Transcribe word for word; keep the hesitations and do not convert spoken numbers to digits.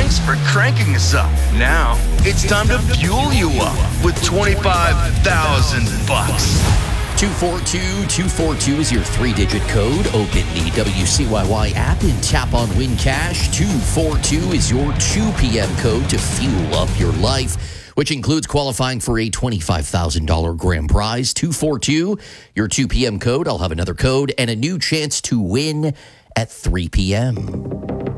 Thanks for cranking us up. Now, it's time to fuel you up with twenty-five thousand bucks. two four two two four two is your three-digit code. Open the W C Y Y app and tap on Win Cash. two four two is your two p.m. code to fuel up your life, which includes qualifying for a twenty-five thousand dollars grand prize. two four two, your two p.m. code. I'll have another code and a new chance to win at three p.m.